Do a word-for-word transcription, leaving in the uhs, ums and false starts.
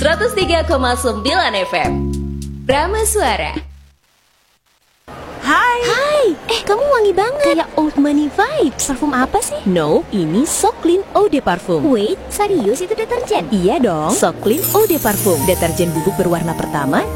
seratus tiga koma sembilan F M. Brahma Suara. Hai. Hai, eh kamu wangi banget. Kayak old money vibes. Parfum apa sih? No, ini So Clean Eau de Parfum. Wait, serius itu deterjen? Iya dong, So Clean Eau de Parfum. Deterjen bubuk berwarna pertama